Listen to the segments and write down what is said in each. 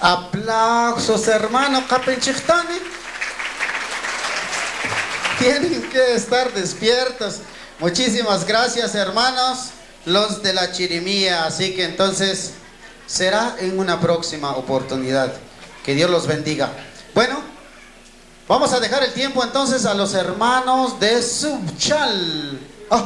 Aplausos, hermano. Capenchichtani. Tienen que estar despiertos. Muchísimas gracias, hermanos, los de la Chirimía. Así que entonces será en una próxima oportunidad. Que Dios los bendiga. Bueno, vamos a dejar el tiempo entonces a los hermanos de Subchal.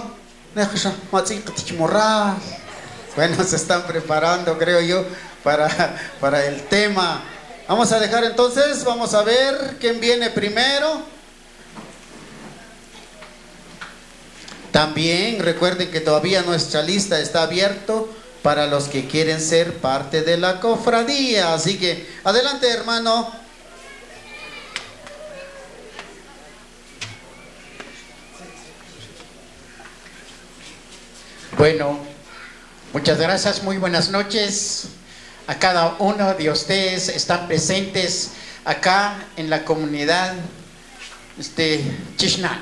Bueno, se están preparando, creo yo, para el tema. Vamos a dejar entonces, vamos a ver quién viene primero. También recuerden que todavía nuestra lista está abierta para los que quieren ser parte de la cofradía. Así que adelante, hermano. Bueno, muchas gracias, muy buenas noches a cada uno de ustedes. Están presentes acá en la comunidad Chixnán.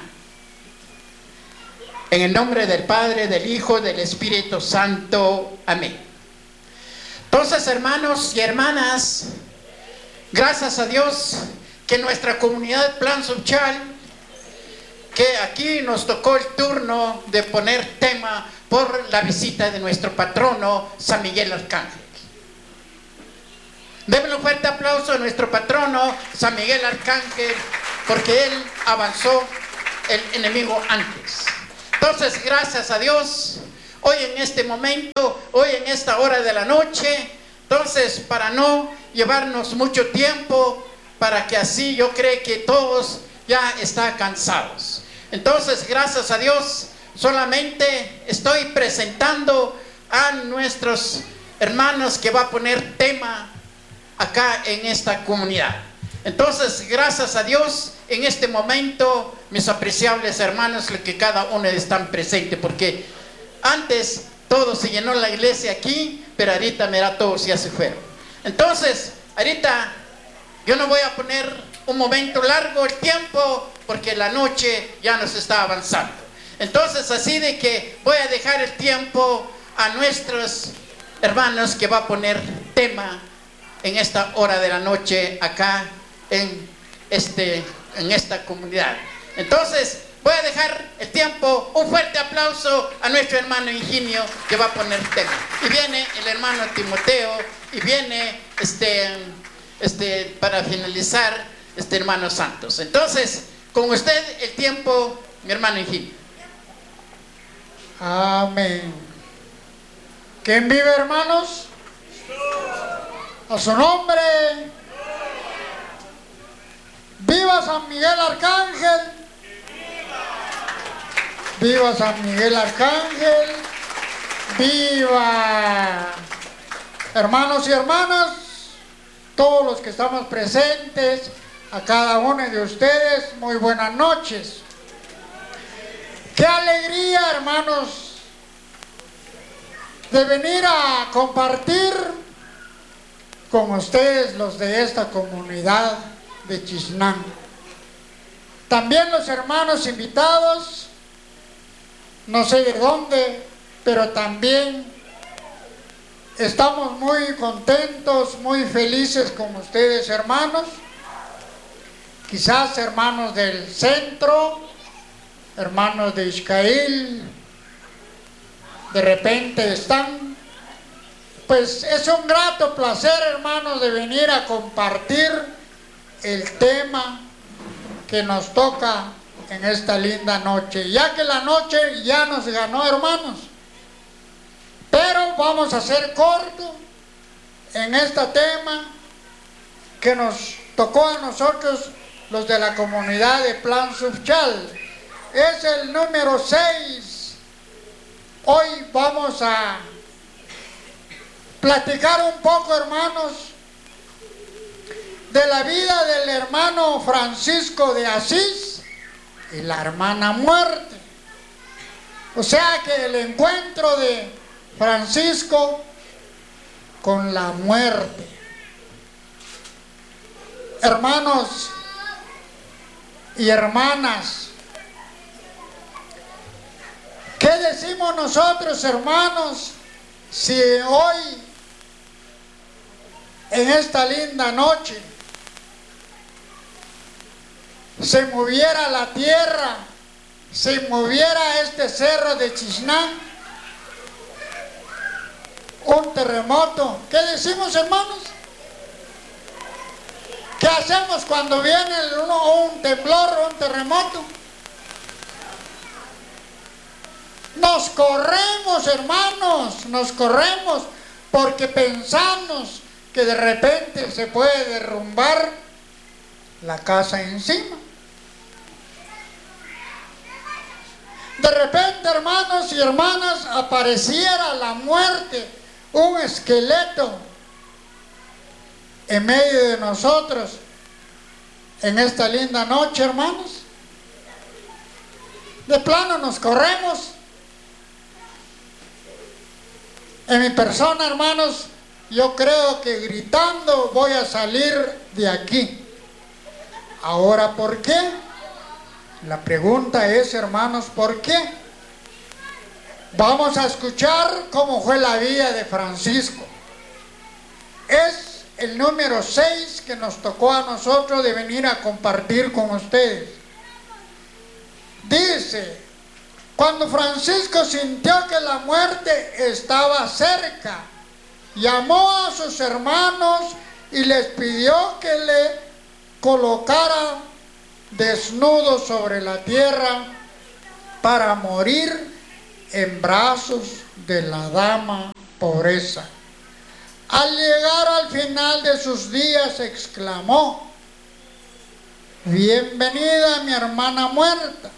En el nombre del Padre, del Hijo, del Espíritu Santo. Amén. Entonces, hermanos y hermanas, gracias a Dios que nuestra comunidad Plan Subchal, que aquí nos tocó el turno de poner tema por la visita de nuestro patrono San Miguel Arcángel. Démosle un fuerte aplauso a nuestro patrono San Miguel Arcángel, porque él avanzó el enemigo antes. Entonces, gracias a Dios, hoy en este momento, hoy en esta hora de la noche, entonces para no llevarnos mucho tiempo, para que así yo creo que todos ya están cansados. Entonces, gracias a Dios, solamente estoy presentando a nuestros hermanos que va a poner tema acá en esta comunidad. Entonces, gracias a Dios, en este momento, mis apreciables hermanos, que cada uno están presentes, porque antes todo se llenó la iglesia aquí, pero ahorita mira, todos ya se fueron. Entonces, ahorita yo no voy a poner un momento largo el tiempo, porque la noche ya nos está avanzando. Entonces, así de que voy a dejar el tiempo a nuestros hermanos que va a poner tema en esta hora de la noche acá en esta comunidad. Entonces, voy a dejar el tiempo. Un fuerte aplauso a nuestro hermano Ingenio que va a poner tema. Y viene el hermano Timoteo, y viene para finalizar hermano Santos. Entonces, con usted el tiempo, mi hermano Ingenio. Amén. ¿Quién vive, hermanos? A su nombre. ¡Viva San Miguel Arcángel! ¡Viva San Miguel Arcángel! ¡Viva! Hermanos y hermanas, todos los que estamos presentes, a cada uno de ustedes, muy buenas noches. ¡Qué alegría, hermanos, de venir a compartir con ustedes, los de esta comunidad de Chixnán! También los hermanos invitados, no sé de dónde, pero también estamos muy contentos, muy felices con ustedes, hermanos. Quizás hermanos del centro, hermanos de Ixcail, de repente están. Pues es un grato placer, hermanos, de venir a compartir el tema que nos toca en esta linda noche, ya que la noche ya nos ganó, hermanos. Pero vamos a ser corto en este tema que nos tocó a nosotros, los de la comunidad de Plan Subchal. Es el número 6. Hoy vamos a platicar un poco, hermanos, de la vida del hermano Francisco de Asís y la hermana Muerte. O sea que el encuentro de Francisco con la muerte. Hermanos y hermanas, ¿qué decimos nosotros, hermanos, si hoy en esta linda noche se moviera la tierra, se moviera este cerro de Chisnán, un terremoto, ¿qué decimos, hermanos? ¿Qué hacemos cuando viene un temblor o un terremoto? Nos corremos, hermanos, nos corremos porque pensamos que de repente se puede derrumbar la casa encima. De repente, hermanos y hermanas, apareciera la muerte, un esqueleto en medio de nosotros en esta linda noche, hermanos. De plano nos corremos. En mi persona, hermanos, yo creo que gritando voy a salir de aquí. Ahora, ¿por qué? La pregunta es, hermanos, ¿por qué? Vamos a escuchar cómo fue la vida de Francisco. Es el número 6 que nos tocó a nosotros de venir a compartir con ustedes. Dice: cuando Francisco sintió que la muerte estaba cerca, llamó a sus hermanos y les pidió que le colocaran desnudo sobre la tierra para morir en brazos de la dama Pobreza. Al llegar al final de sus días exclamó: bienvenida mi hermana muerta,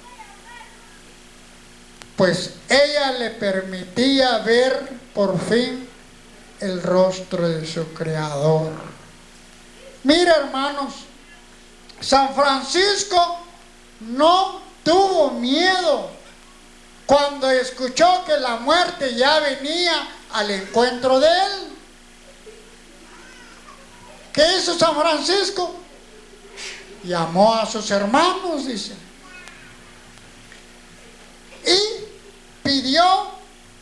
pues ella le permitía ver por fin el rostro de su Creador. Mira, hermanos, San Francisco no tuvo miedo cuando escuchó que la muerte ya venía al encuentro de él. ¿Qué hizo San Francisco? Llamó a sus hermanos, dice, y pidió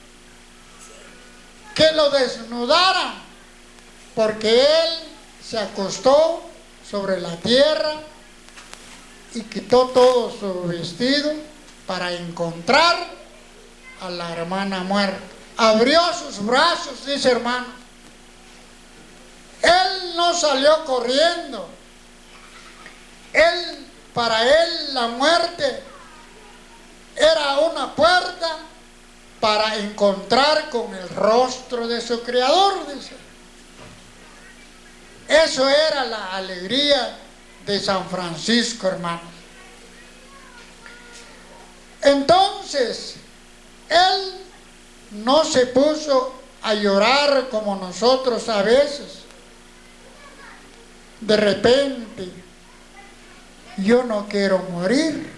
que lo desnudaran, porque él se acostó sobre la tierra y quitó todo su vestido para encontrar a la hermana muerta. Abrió sus brazos, dice, hermano. Él no salió corriendo. Para él la muerte era una puerta para encontrar con el rostro de su Creador, dice. Eso era la alegría de San Francisco, hermanos. Entonces, él no se puso a llorar como nosotros a veces. De repente, yo no quiero morir.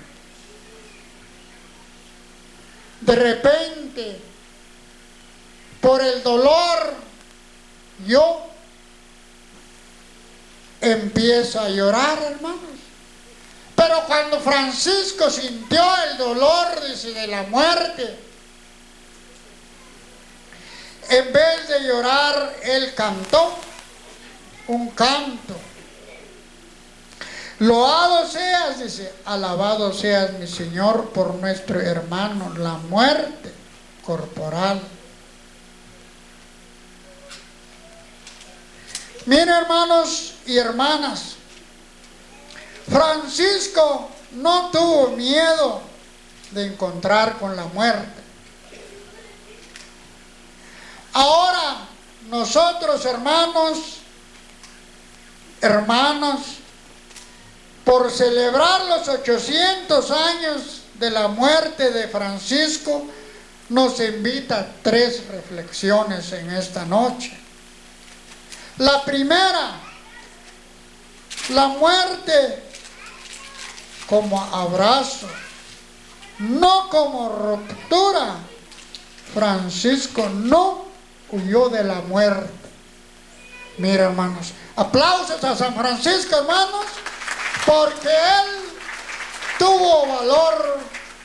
De repente, por el dolor, yo empiezo a llorar, hermanos. Pero cuando Francisco sintió el dolor, dice, de la muerte, en vez de llorar, él cantó un canto. Loado seas, dice, alabado seas mi Señor por nuestro hermano, la muerte corporal. Miren, hermanos y hermanas, Francisco no tuvo miedo de encontrar con la muerte. Ahora nosotros, hermanos, por celebrar los 800 años de la muerte de Francisco, nos invita a 3 reflexiones en esta noche. La primera, la muerte como abrazo, no como ruptura. Francisco no huyó de la muerte. Mira, hermanos, aplausos a San Francisco, hermanos, porque él tuvo valor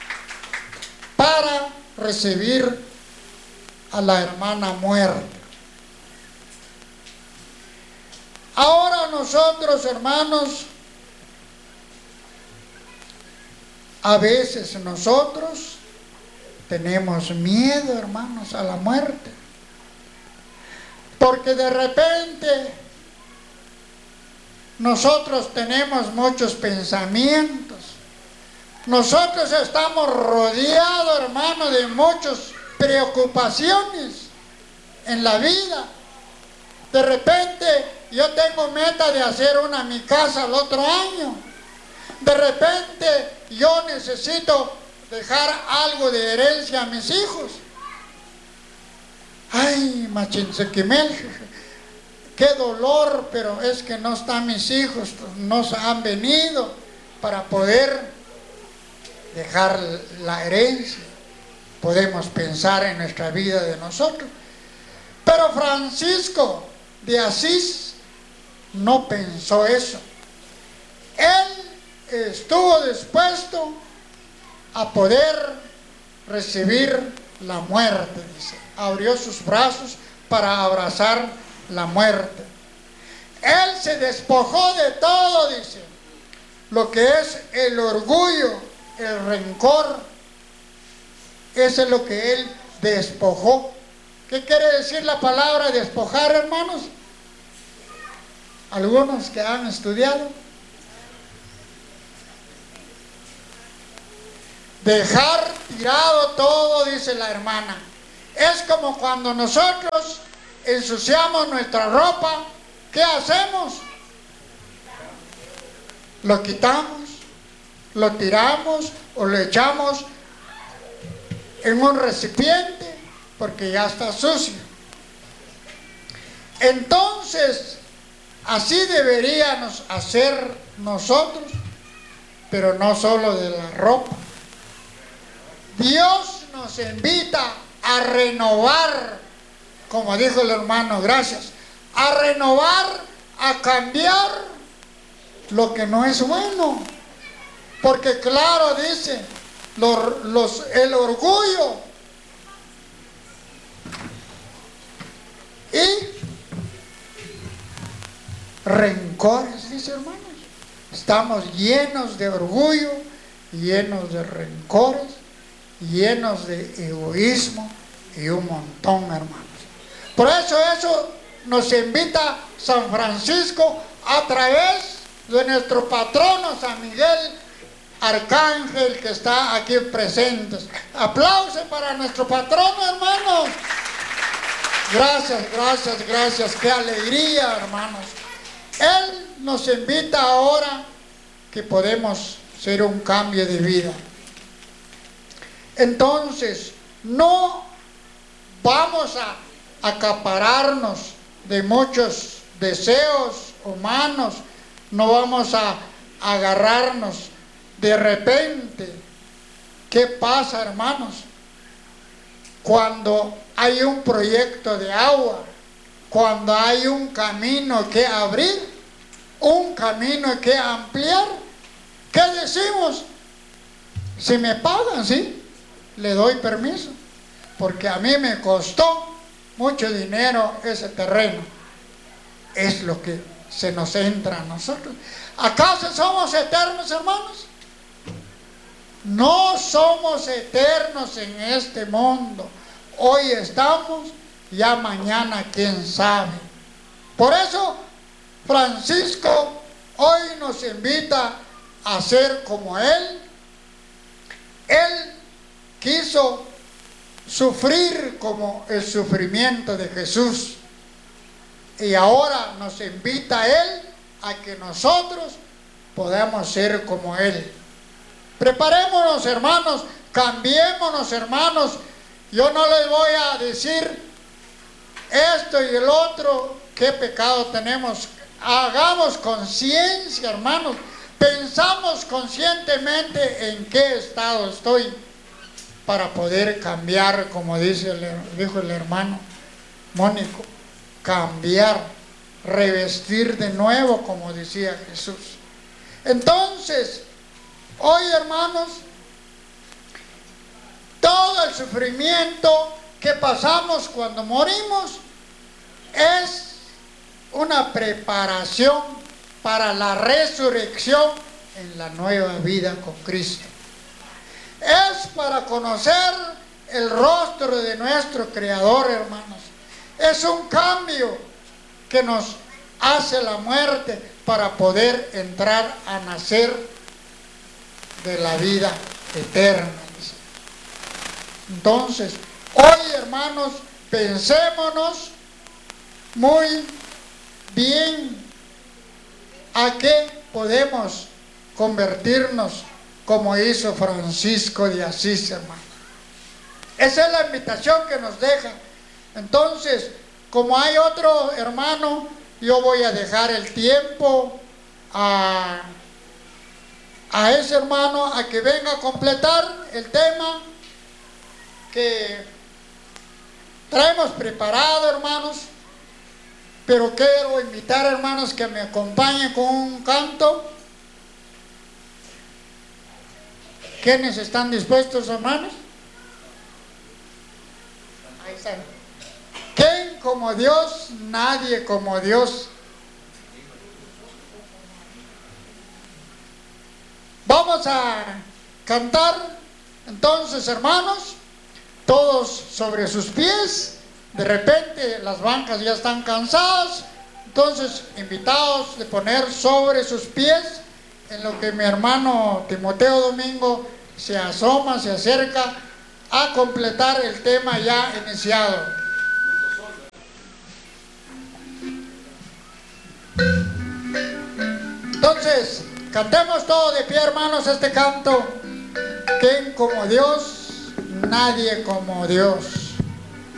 para recibir a la hermana muerta. Ahora nosotros, hermanos, a veces nosotros tenemos miedo, hermanos, a la muerte. Porque de repente nosotros tenemos muchos pensamientos. Nosotros estamos rodeados, hermanos, de muchas preocupaciones en la vida. De repente yo tengo meta de hacer mi casa el otro año. De repente yo necesito dejar algo de herencia a mis hijos. Ay, machinsequimel, qué dolor, pero es que no están mis hijos, no han venido para poder dejar la herencia. Podemos pensar en nuestra vida de nosotros. Pero Francisco de Asís no pensó eso. Él estuvo dispuesto a poder recibir la muerte, dice. Abrió sus brazos para abrazar la muerte. Él se despojó de todo, dice, lo que es el orgullo, el rencor. Eso es lo que él despojó. ¿Qué quiere decir la palabra despojar, hermanos? Algunos que han estudiado. Dejar tirado todo, dice la hermana. Es como cuando nosotros ensuciamos nuestra ropa, ¿qué hacemos? Lo quitamos, lo tiramos o lo echamos en un recipiente porque ya está sucio. Entonces, así deberíamos hacer nosotros, pero no solo de la ropa. Dios nos invita a renovar, como dijo el hermano, gracias, a renovar, a cambiar lo que no es bueno. Porque claro, dice, el orgullo y rencores, dice hermanos. Estamos llenos de orgullo, llenos de rencores, llenos de egoísmo y un montón, hermanos. Por eso nos invita San Francisco a través de nuestro patrono San Miguel Arcángel, que está aquí presente. Aplausos para nuestro patrono, hermanos. Gracias, gracias, gracias. Qué alegría, hermanos. Él nos invita ahora que podemos hacer un cambio de vida. Entonces, no vamos a acapararnos de muchos deseos humanos, no vamos a agarrarnos de repente. ¿Qué pasa, hermanos? Cuando hay un proyecto de agua, cuando hay un camino que abrir, un camino que ampliar, ¿qué decimos? Si me pagan, sí, le doy permiso, porque a mí me costó mucho dinero ese terreno. Es lo que se nos entra a nosotros. ¿Acaso somos eternos, hermanos? No somos eternos en este mundo. Hoy estamos, ya mañana quién sabe. Por eso Francisco hoy nos invita a ser como él. Él quiso sufrir como el sufrimiento de Jesús. Y ahora nos invita a él a que nosotros podamos ser como él. Preparémonos, hermanos, cambiémonos, hermanos. Yo no les voy a decir esto y el otro, qué pecado tenemos. Hagamos conciencia, hermanos. Pensamos conscientemente en qué estado estoy para poder cambiar, como dijo el hermano Mónico. Cambiar, revestir de nuevo, como decía Jesús. Entonces, hoy, hermanos, todo el sufrimiento que pasamos cuando morimos es una preparación para la resurrección en la nueva vida con Cristo. Es para conocer el rostro de nuestro Creador, hermanos. Es un cambio que nos hace la muerte para poder entrar a nacer de la vida eterna. Entonces, hoy, hermanos, pensémonos muy bien a qué podemos convertirnos como hizo Francisco de Asís, hermano. Esa es la invitación que nos deja. Entonces, como hay otro hermano, yo voy a dejar el tiempo a ese hermano a que venga a completar el tema que traemos preparado, hermanos. Pero quiero invitar, hermanos, que me acompañen con un canto. ¿Quiénes están dispuestos, hermanos? Ahí están. ¿Quién como Dios? Nadie como Dios. Vamos a cantar, entonces, hermanos, todos sobre sus pies. De repente las bancas ya están cansadas, entonces invitados de poner sobre sus pies, en lo que mi hermano Timoteo Domingo se asoma, se acerca a completar el tema ya iniciado. Entonces, cantemos todos de pie, hermanos, este canto. ¿Quién como Dios? Nadie como Dios.